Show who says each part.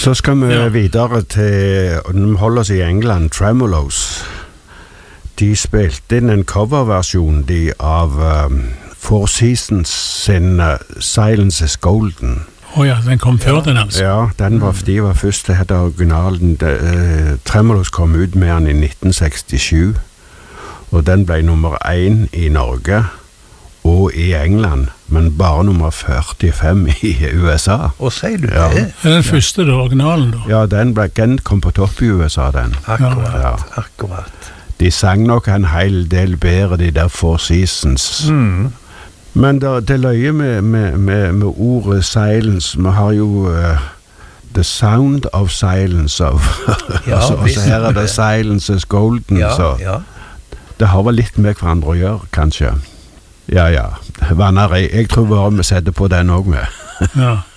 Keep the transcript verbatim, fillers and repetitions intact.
Speaker 1: Så skal vi
Speaker 2: Ja.
Speaker 1: videre til, de holder oss i England, Tremolos. De spilte inn en coverversjon de av um, Four Seasons sin uh, Silence is Golden.
Speaker 2: Åja, den kom før den altså.
Speaker 1: Ja, den var, de var først, det heter originalen. De, uh, Tremolos kom ut med den i nitten sekstisju, og den ble nummer én i Norge og i England, men bare nummer førtifem i U S A.
Speaker 3: Og sier du
Speaker 1: Ja.
Speaker 3: det?
Speaker 2: Det er den første, da, originalen da.
Speaker 1: Ja, den, ble, den kom på topp i U S A, den.
Speaker 3: Akkurat,
Speaker 1: Ja.
Speaker 3: akkurat.
Speaker 1: De sang nok en hel del bedre, de der Four Seasons.
Speaker 3: Mm.
Speaker 1: Men det, det løyer med, med, med, med ordet silence. Vi har jo uh, The Sound of Silence. Of,
Speaker 3: Ja,
Speaker 1: altså, og
Speaker 3: visst.
Speaker 1: så her er det Silence is Golden.
Speaker 3: Ja,
Speaker 1: så
Speaker 3: ja.
Speaker 1: det har vel litt med hverandre å gjøre, kanskje. Ja, ja. Vanner, jeg, jeg tror bare vi setter på den også med.
Speaker 2: Ja.